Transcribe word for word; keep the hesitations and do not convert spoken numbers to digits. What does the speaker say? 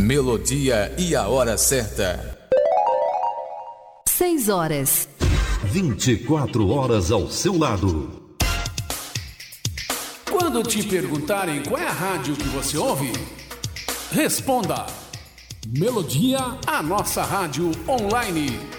melodia e a hora certa. Seis horas. vinte e quatro horas ao seu lado. Quando te perguntarem qual é a rádio que você ouve, responda: Melodia, a nossa rádio online.